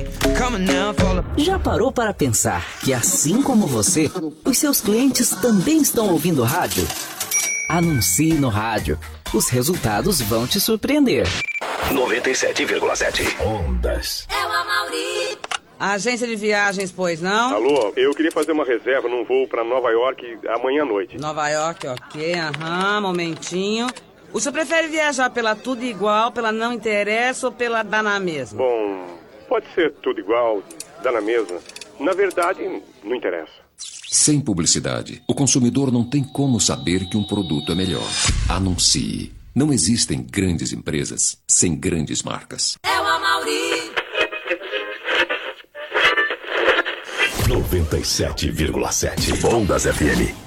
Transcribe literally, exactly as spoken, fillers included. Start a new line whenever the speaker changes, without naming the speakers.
Já parou para pensar que, assim como você, os seus clientes também estão ouvindo rádio? Anuncie no rádio. Os resultados vão te surpreender.
noventa e sete vírgula sete Ondas.
É o Amaury.
Agência de viagens, pois não?
Alô, eu queria fazer uma reserva num voo para Nova York amanhã à noite.
Nova York, ok, aham, momentinho. O senhor prefere viajar pela tudo igual, pela não interessa ou pela dá na mesma?
Bom, pode ser tudo igual, dá na mesma. Na verdade, não interessa.
Sem publicidade, o consumidor não tem como saber que um produto é melhor. Anuncie. Não existem grandes empresas sem grandes marcas.
É o Amaury.
noventa e sete vírgula sete Ondas F M.